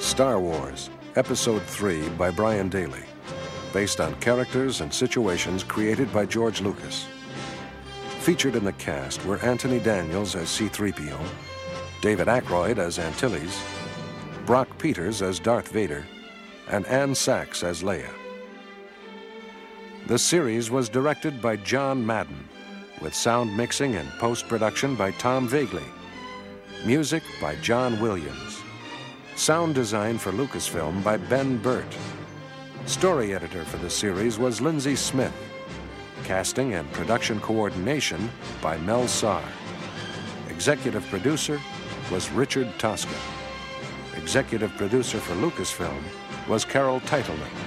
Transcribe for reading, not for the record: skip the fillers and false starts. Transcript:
Star Wars, Episode III by Brian Daley, based on characters and situations created by George Lucas. Featured in the cast were Anthony Daniels as C-3PO, David Aykroyd as Antilles, Brock Peters as Darth Vader, and Anne Sachs as Leia. The series was directed by John Madden, with sound mixing and post-production by Tom Vagley. Music by John Williams. Sound design for Lucasfilm by Ben Burt. Story editor for the series was Lindsay Smith. Casting and production coordination by Mel Sarr. Executive producer was Richard Tosca. Executive producer for Lucasfilm was Carol Teitelman.